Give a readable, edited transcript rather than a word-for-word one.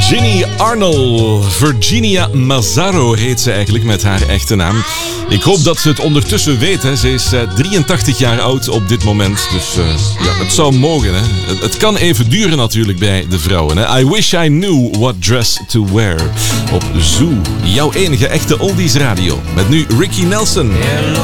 Ginny Arnold. Virginia Mazzaro heet ze eigenlijk met haar echte naam. Ik hoop dat ze het ondertussen weet. Hè. Ze is 83 jaar oud op dit moment. Dus het zou mogen. Hè. Het kan even duren natuurlijk bij de vrouwen. Hè. I wish I knew what dress to wear. Op Zoo. Jouw enige echte oldies radio. Met nu Ricky Nelson. Hello